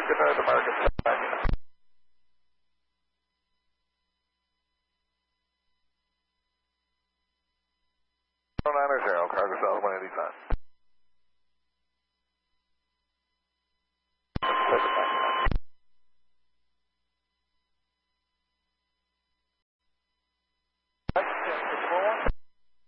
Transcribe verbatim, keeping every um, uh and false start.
American North American. zero nine zero, cargo south one eighty-five.